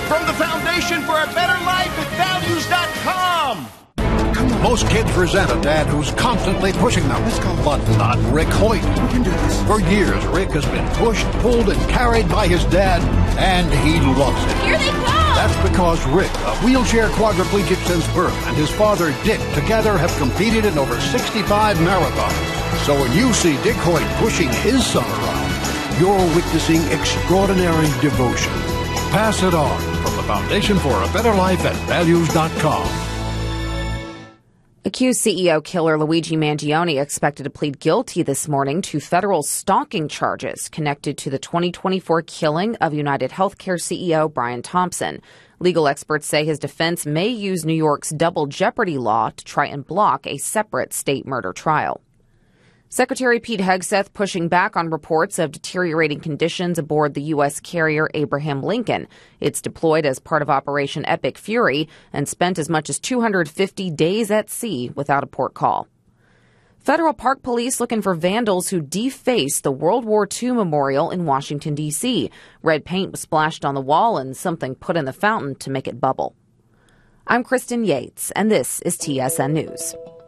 From the Foundation for a Better Life at values.com. Most kids resent a dad who's constantly pushing them. Let's go. But not Rick Hoyt. We can do this. For years, Rick has been pushed, pulled, and carried by his dad, and he loves it. Here they come! That's because Rick, a wheelchair quadriplegic since birth, and his father, Dick, together have competed in over 65 marathons. So when you see Dick Hoyt pushing his son around, you're witnessing extraordinary devotion. Pass it on from the Foundation for a Better Life at values.com. Accused CEO killer Luigi Mangione expected to plead guilty this morning to federal stalking charges connected to the 2024 killing of United Healthcare CEO Brian Thompson. Legal experts say his defense may use New York's double jeopardy law to try and block a separate state murder trial. Secretary Pete Hegseth pushing back on reports of deteriorating conditions aboard the U.S. carrier Abraham Lincoln. It's deployed as part of Operation Epic Fury and spent as much as 250 days at sea without a port call. Federal park police looking for vandals who defaced the World War II memorial in Washington, D.C. Red paint was splashed on the wall and something put in the fountain to make it bubble. I'm Kristen Yates, and this is TSN News.